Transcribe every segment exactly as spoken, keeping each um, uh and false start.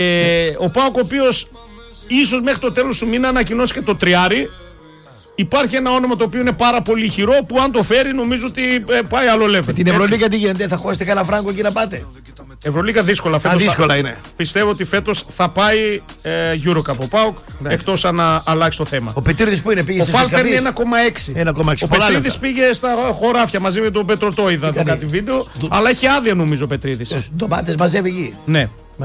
Ε, ο ΠΑΟΚ, ο οποίος ίσως μέχρι το τέλος του μήνα ανακοινώσει και το τριάρι. Υπάρχει ένα όνομα το οποίο είναι πάρα πολύ χειρό που αν το φέρει νομίζω ότι ε, πάει άλλο level. Την Ευρωλίγκα τι γίνεται, θα χώσετε κανένα φράγκο εκεί να πάτε? Ευρωλίγκα δύσκολα φέτος. Α, δύσκολα θα, είναι. Πιστεύω ότι φέτος θα πάει ε, EuroCup ο ΠΑΟΚ, εκτός αν α, αλλάξει το θέμα. Ο Πετρίδης που είναι, πήγε? Ο Φάλ παίρνει ένα κόμμα έξι. Ο Πετρίδης πήγε στα χωράφια μαζί με τον Πετροτό, είδα το κάτι βίντεο. Του... Αλλά έχει άδεια νομίζω ο Πετρίδης. Ντομάτες μαζεύει εκεί. Ναι.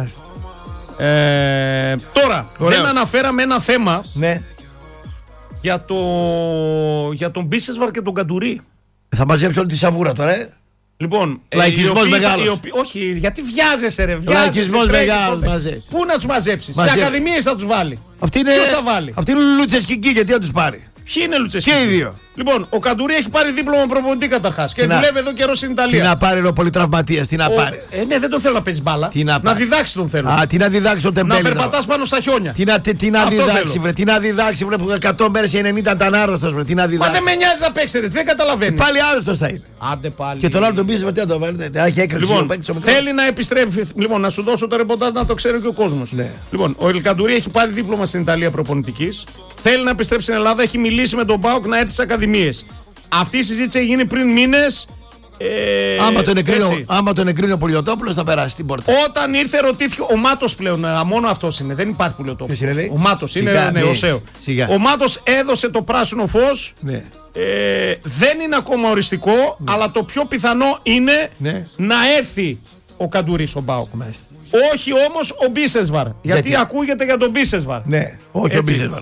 Ε, τώρα, Ωραίος. δεν αναφέραμε ένα θέμα. Ναι. Για, το... για τον Μπίσεσβαρ και τον Καντουρί. Θα μαζέψει όλη τη σαβούρα τώρα, ε. Λοιπόν, λαϊκισμός μεγάλος. Οποίοι... Όχι, γιατί βιάζεσαι ρε. Λαϊκισμός μεγάλος. Πού να τους μαζέψεις? Σε ακαδημίες θα τους βάλει. Αυτή είναι... Ποιος θα βάλει? Αυτή είναι Λουτσεσκική, γιατί θα τους πάρει? Ποιοι είναι Λουτσεσκική? Και οι δύο. Λοιπόν, ο Καντουρί έχει πάρει δίπλωμα προπονητή καταρχάς και δουλεύει να... εδώ καιρό στην Ιταλία. Τι να πάρει ο πολυτραυματίας, τι να ο... πάρει. Ε, ναι, δεν τον θέλω να παίζει μπάλα. Τι να, να διδάξει τον θέλω. Α, τι να διδάξει ο Τεμπέλη. Να περπατάς πάνω στα χιόνια. Τι να, τι, τι να διδάξει, βρε. Τι να διδάξει, βρε. Που εκατό μέρες ή ενενήντα ήταν άρρωστος, βρε. Τι να διδάξει. Μα δεν με νοιάζει να παίξει, ρε. Δεν καταλαβαίνει. Πάλι άρρωστος θα είναι. Άντε πάλι. Και τον άλλο τον πίσω, τι να το βάλετε. Έχει έκρηξη. Λοιπόν, θέλει να επιστρέψει. Λοιπόν, να σου δώσω το ρεπορτάζ να το ξέρει και ο κόσμος. Λοιπόν, ο Ελκαντουρί έχει πάρει δίπλωμα στην Ιταλία προπονητικής. Θέλει να επιστρέψει στην Ελλάδα, έχει μιλήσει με τον ΠΑΟΚ να έρθει στις ακαδημίες. Αυτή η συζήτηση έχει γίνει πριν μήνες. Ε, άμα τον εκρίνει, άμα τον εκρίνει ο Πουλιοτόπουλος θα περάσει την πόρτα. Όταν ήρθε, ρωτήθηκε ο Μάτος πλέον. μόνο αυτός είναι, δεν υπάρχει Πουλιοτόπουλος. Ο Μάτος είναι νεοσαίο. Ο Μάτος έδωσε το πράσινο φως. Ναι. Ε, δεν είναι ακόμα οριστικό, ναι. αλλά το πιο πιθανό είναι ναι. να έρθει ο Καντουρί στον ΠΑΟΚ. Όχι όμως ο Μπίσεσβαρ. Γιατί, γιατί ακούγεται για τον Μπίσεσβαρ. Ναι, όχι έτσι. Ο Μπίσεσβαρ.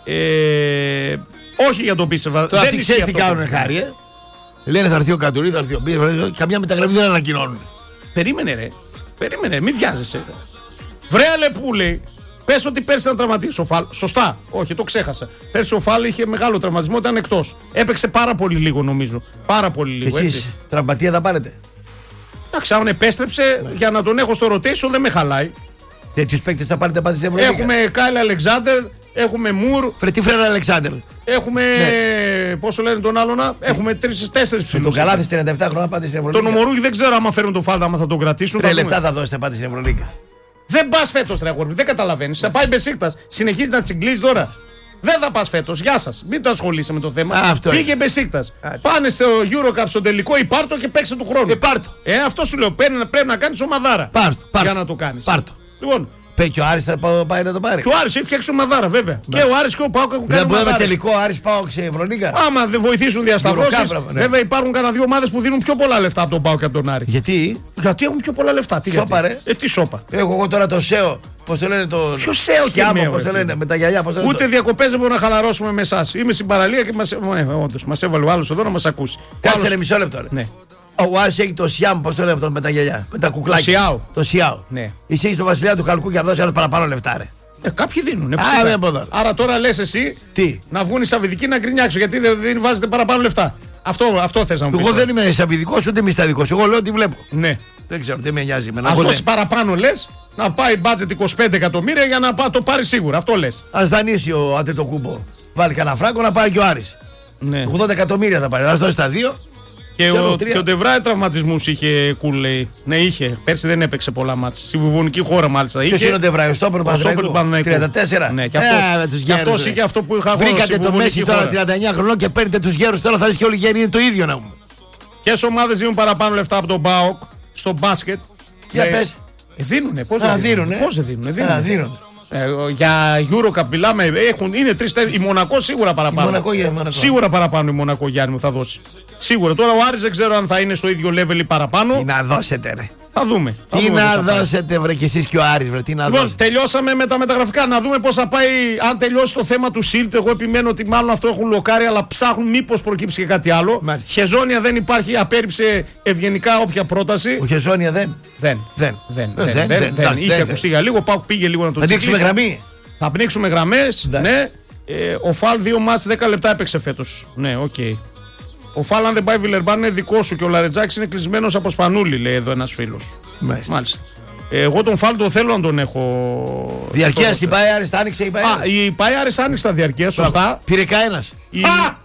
Ε, όχι για τον Μπίσεσβαρ. Τώρα τι ξέρεις τι κάνουν, χάρη, ε? Λένε θα έρθει ο Καντουρί, θα έρθει ο Μπίσεσβαρ. Καμιά μεταγραφή δεν ανακοινώνουν. Περίμενε, ρε. Περίμενε, μην βιάζεσαι. Βρε Αλεπού, λέει. Πες ότι πέρσι ήταν τραυματίας ο Φάλ. Σωστά. Όχι, το ξέχασα. Πέρσι ο Φάλ είχε μεγάλο τραυματισμό, ήταν εκτός. Έπαιξε πάρα πολύ λίγο, νομίζω. Πάρα πολύ λίγο. Εσείς τραυματία θα πάρετε? Εντάξει, αν επέστρεψε ναι. για να τον έχω στο rotation δεν με χαλάει. Τέτοιους παίκτες θα πάρετε πάτε στην Ευρωλίγκα? Έχουμε Κάιλ Αλεξάνδερ, έχουμε Μουρ. Φρε, τι φρένα Αλεξάνδερ. Έχουμε. Ναι. Πόσο λένε τον άλλον, ναι. έχουμε τρεις-τέσσερις ψηλούς. Τον Καλάθι τριάντα επτά χρόνια πάτε στην Ευρωλίγκα. Τον Ομορούγη δεν ξέρω άμα φέρουν τον Φάλτα, άμα θα τον κρατήσουν. Τρία λεπτά θα δώσετε πάτε στην Ευρωλίγκα. Δεν πας φέτος, ρε αγόρι, δεν καταλαβαίνεις. Θα πάει Μπεσίκτας. Συνεχίζει να τσιγκλείς τώρα. Δεν θα πας φέτος. Γεια σας. Μην το ασχολείσαι με το θέμα. Α, πήγε Μπεσίκτας. Πάνε στο EuroCup στο τελικό ή πάρτο και παίξε του χρόνου. Ε, πάρτο. Ε, αυτό σου λέω. Πρέπει, πρέπει να κάνεις ομαδάρα. Πάρτο. Για να το κάνεις. Πάρτο. Λοιπόν. Και ο Άρης θα πάει να το πάρει. Και ο Άρης έχει φτιάξει ομαδάρα, βέβαια. Ναι. Και ο Άρης και ο ΠΑΟΚ έχουν κάνει ομαδάρα. Δεν μπορεί τελικό Άρης ΠΑΟΚ σε Ευρωλίγκα. Άμα δεν βοηθήσουν διασταυρώσεις. Ναι. Βέβαια υπάρχουν κανένα δύο ομάδες που δίνουν πιο πολλά λεφτά από τον ΠΑΟΚ και από τον Άρη. Γιατί? Γιατί έχουν πιο πολλά λεφτά. Τι σόπα, ρε. Ε, τι σόπα. Έχω εγώ τώρα το ΣΕΟ. Πώς το λένε το. Ποιο ΣΕΟ και Μέο, πώς το λένε, με τα γυαλιά. Πώς το λένε. Ούτε διακοπές δεν μπορούμε να χαλαρώσουμε με εσάς. Είμαι στην παραλία και μας, ε, όντως, μας έβαλε ο άλλος εδώ να μας ακούσει. Κάτσε άλλος... μισό λεπτό. Ρε. Ναι. Ο Άρης έχει το Σιάμ, πώς το λένε αυτό με τα γυαλιά. Με τα κουκλάκια. Το Σιάου. Το Σιάου. Ναι. Εσύ έχεις το Βασιλιά του Καλκού και να δώσει άλλο παραπάνω λεφτά, ρε. Ε, κάποιοι δίνουν. Ε, Α, άρα τώρα λες εσύ τι? Να βγουν οι Σαββιδικοί να γκρινιάξουν γιατί δεν, δεν βάζετε παραπάνω λεφτά. Αυτό, αυτό θες να μου πεις. Εγώ δεν είμαι Σαββιδικός ούτε μυσταδικός. Εγώ λέω ότι βλέπω. Ναι. Δεν ξέρω, δεν με νοιάζει. Ας δώσει παραπάνω λες. Να πάει budget είκοσι πέντε εκατομμύρια για να πά, το πάρει σίγουρα. Αυτό λες. Ας δανείσει ο Αντετοκούμπο. Βάλει κανένα φράγκο να πάρει και ο Άρης. Ναι. ογδόντα εκατομμύρια θα πάρει. Ας δώσει τα δύο. Και ο, και ο Ντεβράε τραυματισμούς είχε κουλ, λέει. Ναι, είχε. Πέρσι δεν έπαιξε πολλά μάτς. Στη βουβονική χώρα μάλιστα. Ποιος είναι ο Ντεβράε, ο στόπερ του Παναθηναϊκού. τριάντα τέσσερα. Ναι, και αυτός, ε, και αυτός είχε αυτό που είχα. Βρήκατε το Μέση τώρα τριάντα εννιά χρονών και παίρνετε τους γέρους. Τώρα θα ρίξει και όλοι οι γέροι είναι το ίδιο να μου. Ποιες ομάδες δίνουν παραπάνω λεφτά από τον ΠΑΟΚ στο μπάσκετ? Για πες. Δίνουνε, πώς δεν δίνουνε. Πώς δεν δίνουνε. Ε, για EuroCup μιλάμε, έχουν, είναι τρεις, η Μονακό σίγουρα παραπάνω. Η Μονακό, η Μονακό. Σίγουρα παραπάνω η Μονακό, Γιάννη μου, θα δώσει. Σίγουρα. Τώρα ο Άρης δεν ξέρω αν θα είναι στο ίδιο level ή παραπάνω. Τι να δώσετε, ρε. Θα δούμε. Τι θα δούμε να δώσετε, βρε, και εσείς και ο Άρης, βρε. Τι να λοιπόν, δώσετε. Τελειώσαμε με τα μεταγραφικά. Να δούμε πώς θα πάει. Αν τελειώσει το θέμα του Σιλτ, εγώ επιμένω ότι μάλλον αυτό έχουν λοκάρει, αλλά ψάχνουν μήπως προκύψει και κάτι άλλο. Μάλιστα. Χεζόνια δεν υπάρχει, απέρριψε ευγενικά όποια πρόταση. Ο Χεζόνια δεν. Δεν. Δεν. Δεν. Δεν. δεν, δεν, δεν. Είχε ακουστεί για λίγο, πάω, πήγε λίγο να το τσιμπήσει. Θα ανοίξουμε γραμμή. Θα πνίξουμε γραμμές. Ναι. Ε, ο Φαλ δύο μάτς δέκα λεπτά έπαιξε φέτος. Ναι, οκ. Okay. Ο Φάλ, αν δεν πάει Βιλερμπάν, είναι δικό σου και ο Λαρετζάκης είναι κλεισμένος από Σπανούλη, λέει εδώ ένας φίλος. Μάλιστα. Μάλιστα. Ε, εγώ τον Φάλ το θέλω να τον έχω. Διαρκείας η Πάη Άρης, τα άνοιξε η Πάη Άρης. Α, η Πάη Άρης άνοιξε τα διαρκεία, σωστά. Πήρε κανένας. Η...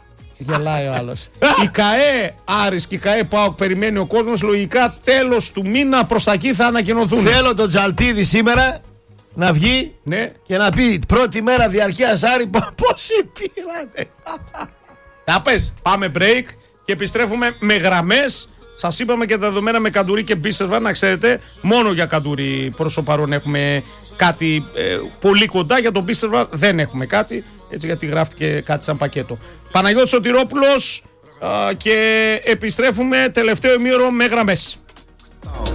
Γελάει ο άλλος. Η ΚΑΕ Άρης και η ΚΑΕ ΠΑΟΚ περιμένει ο κόσμος. Λογικά τέλος του μήνα προς τα εκεί θα ανακοινωθούν. Θέλω τον Τζαλτίδη σήμερα να βγει ναι. και να πει πρώτη μέρα διαρκείας Άρη πόσοι πήρατε. Τα πες, πάμε break και επιστρέφουμε με γραμμές. Σας είπαμε και τα δεδομένα με Καντουρί και Μπίσεσβαρ, να ξέρετε, μόνο για Καντουρί προς το παρόν έχουμε κάτι ε, πολύ κοντά, για τον Μπίσεσβαρ δεν έχουμε κάτι, έτσι γιατί γράφτηκε κάτι σαν πακέτο. Παναγιώτης Σωτηρόπουλος α, και επιστρέφουμε τελευταίο ημίωρο με γραμμές.